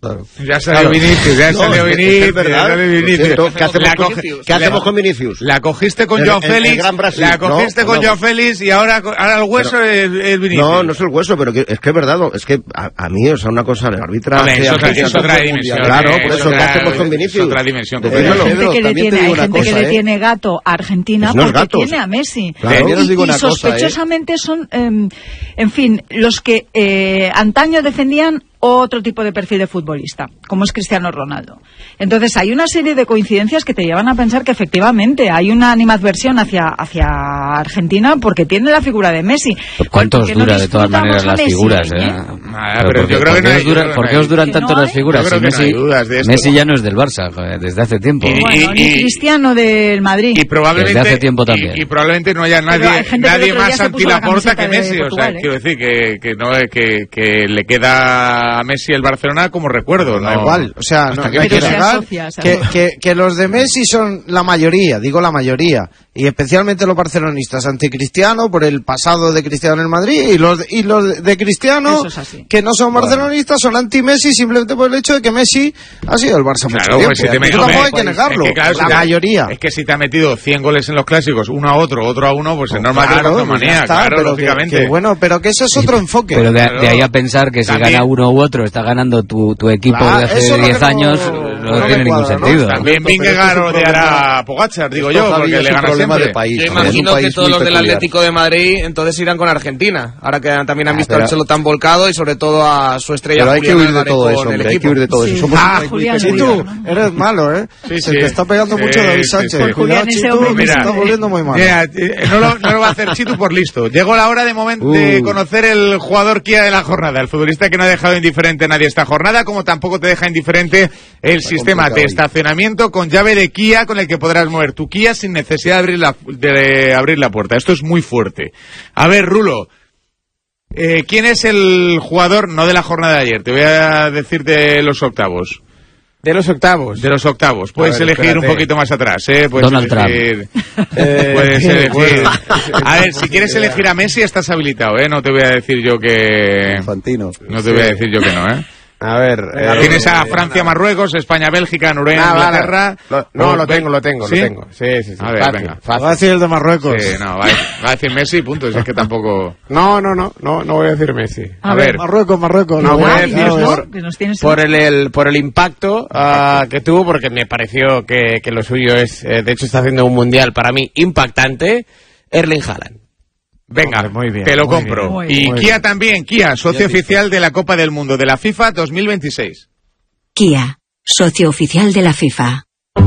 Claro. Ya salió Vinicius, salió Vinicius. ¿Qué hacemos con Vinicius? La cogiste con Joao Félix, Joao Félix y ahora el hueso es Vinicius. No es el hueso, pero es que es verdad, es que a mí, o sea, una cosa, el arbitraje... Es otra dimensión. Claro, por eso, ¿qué hacemos con Vinicius? Es otra dimensión. Hay gente que le tiene gato a Argentina porque tiene a Messi. Y sospechosamente son, en fin, los que antaño defendían otro tipo de perfil de futbolista, como es Cristiano Ronaldo. Entonces hay una serie de coincidencias que te llevan a pensar que efectivamente hay una animadversión hacia Argentina porque tiene la figura de Messi. ¿Cuánto os dura de todas maneras las figuras? Pero yo creo que ¿por qué os duran tanto las figuras? Si Messi ya no es del Barça desde hace tiempo. Ni Cristiano del Madrid. Y probablemente desde hace tiempo también. Y probablemente no haya nadie más anti-Laporta que Messi. O sea, quiero decir que le queda a Messi el Barcelona como recuerdo, ¿no? Da igual, o sea, no hay que negar que los de Messi son la mayoría, digo la mayoría, y especialmente los barcelonistas anticristiano por el pasado de Cristiano en el Madrid, y los de Cristiano que no son barcelonistas son anti-Messi simplemente por el hecho de que Messi ha sido el Barça mucho tiempo. Eso tampoco hay que negarlo, la mayoría. Es que si te ha metido 100 goles en los clásicos, uno a otro a uno, pues es normal que lo manía, claro, lógicamente. Bueno, pero que ese es otro enfoque. Pero de ahí a pensar que si gana uno u otro está ganando tu equipo de hace 10 años, no tiene ningún sentido. También Vingegaard odiará a Pogačar, digo yo, porque le gana siempre. Yo imagino que todos los del Atlético de Madrid entonces irán con Argentina, ahora que también han visto al Cholo tan volcado y sobre todo a su estrella. Pero hay que huir de todo eso, hombre, hay que huir de todo eso. Tú eres malo, ¿eh? Se te está pegando mucho David Sánchez. Julián, ese hombre me está volviendo muy mal. No lo va a hacer Chitu por listo. Llegó la hora de conocer el jugador Kia de la jornada, el futbolista que no ha dejado indiferente a nadie esta jornada, como tampoco te deja indiferente el sistema de estacionamiento con llave de Kia con el que podrás mover tu Kia sin necesidad de abrir la puerta. Esto es muy fuerte. A ver, Rulo, ¿quién es el jugador, no de la jornada de ayer? Te voy a decir de los octavos. De los octavos. Puedes elegir un poquito más atrás, Puedes Donald elegir... Puedes elegir... A ver, si quieres elegir a Messi estás habilitado, No te voy a decir yo que... Infantino. No te voy a decir yo que no, A ver... Tienes a Francia, Marruecos, España, Bélgica, Noruega, Inglaterra... Lo tengo. Sí. A ver, venga. Va a decir el de Marruecos. Sí, no, va a decir Messi, punto. Es que tampoco... No voy a decir Messi. A ver. Marruecos. No voy a decir por el impacto que tuvo, porque me pareció que lo suyo es... de hecho, está haciendo un mundial para mí impactante. Erling Haaland. Venga, muy bien, te lo compro. Y Kia también, Kia, socio oficial de la Copa del Mundo de la FIFA 2026. Kia, socio oficial de la FIFA.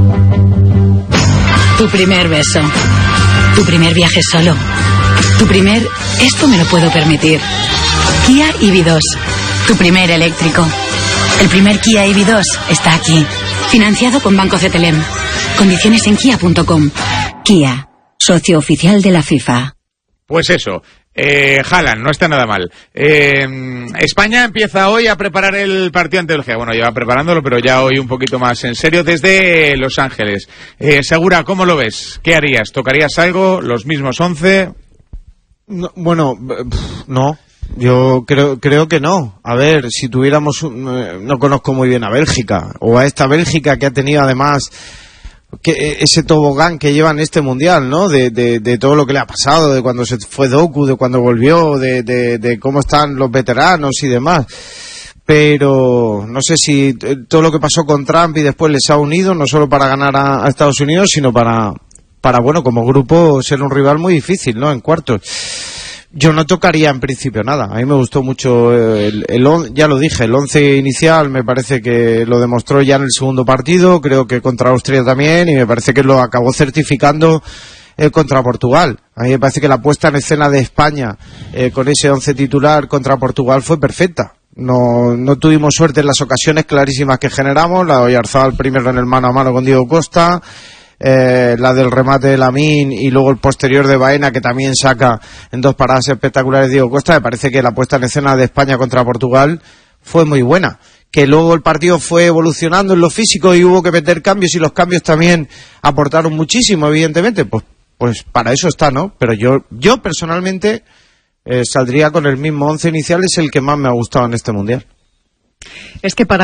Tu primer beso. Tu primer viaje solo. Tu primer... Esto me lo puedo permitir. Kia EV2. Tu primer eléctrico. El primer Kia EV2 está aquí. Financiado con Banco CTLM. Condiciones en kia.com. Kia, socio oficial de la FIFA. Pues eso, Haaland, no está nada mal. España empieza hoy a preparar el partido ante Bélgica. Bueno, lleva preparándolo, pero ya hoy un poquito más en serio desde Los Ángeles. Segura, ¿cómo lo ves? ¿Qué harías? ¿Tocarías algo? ¿Los mismos 11? No, bueno, no. Yo creo que no. A ver, si tuviéramos... no conozco muy bien a Bélgica, o a esta Bélgica que ha tenido además... que ese tobogán que lleva en este mundial, ¿no? De todo lo que le ha pasado, de cuando se fue Doku, de cuando volvió, de cómo están los veteranos y demás. Pero no sé si todo lo que pasó con Trump y después les ha unido, no solo para ganar a Estados Unidos, sino para bueno, como grupo ser un rival muy difícil, ¿no? En cuartos. Yo no tocaría en principio nada. A mí me gustó mucho ya lo dije, el 11 inicial me parece que lo demostró ya en el segundo partido, creo que contra Austria también, y me parece que lo acabó certificando contra Portugal. A mí me parece que la puesta en escena de España con ese 11 titular contra Portugal fue perfecta. No tuvimos suerte en las ocasiones clarísimas que generamos, la de Oyarzabal primero en el mano a mano con Diego Costa, la del remate de Lamine y luego el posterior de Baena, que también saca en dos paradas espectaculares Diego Costa. Me parece que la puesta en escena de España contra Portugal fue muy buena, que luego el partido fue evolucionando en lo físico y hubo que meter cambios, y los cambios también aportaron muchísimo, evidentemente, pues para eso está, ¿no? Pero yo personalmente saldría con el mismo 11 inicial, es el que más me ha gustado en este mundial. Es que para